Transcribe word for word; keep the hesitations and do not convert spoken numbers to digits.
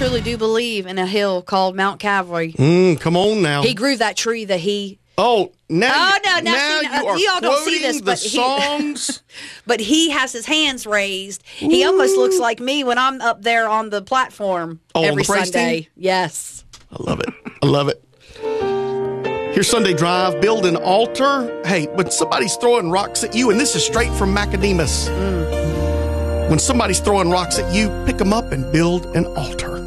truly do believe in a hill called Mount Calvary. Mm, come on now. He grew that tree that he... Oh, now, oh, you, no, now, now see, you are you all don't see this, the but he, songs. But he has his hands raised. He Ooh. almost looks like me when I'm up there on the platform oh, every on the Sunday. Team? Yes. I love it. I love it. Here's Sunday Drive, build an altar. Hey, when somebody's throwing rocks at you, and this is straight from Macademos, mm. when somebody's throwing rocks at you, pick them up and build an altar.